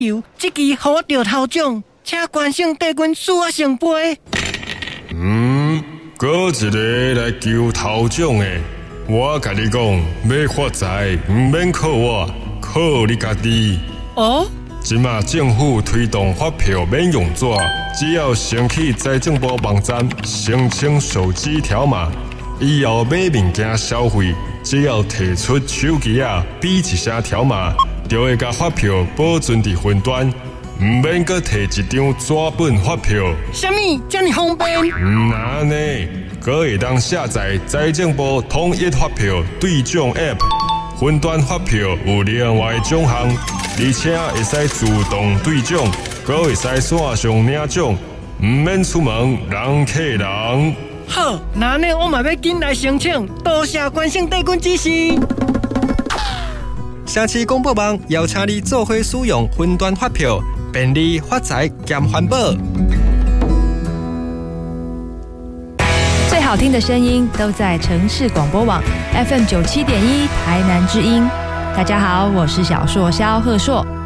油，这支予我着头奖，请关心帝君赐我圣杯。 搁一个来求头奖的，我甲你讲，要发财唔免靠我，靠你家己。 哦。 即马政府推动发票免用纸，只要升起财政部网站申请手机条码，以后买物件消费，只要提出手机比一声条码，就会甲发票保存伫云端，唔免搁摕一张纸本发票。 什么这么方便？ 安尼，搁会当下载财政部统一发票对奖 App， 云端发票有另外奖项。而且会使自动对奖，阁会使线上领奖，唔免出门人客人。 好，那呢我嘛要紧来申请，多谢关心帝君指示。 城市广播网邀请你做伙使用云端发票，便利发财兼环保。 最好听的声音都在城市广播网 FM 97.1台南之音。大家好，我是小硕萧鹤硕。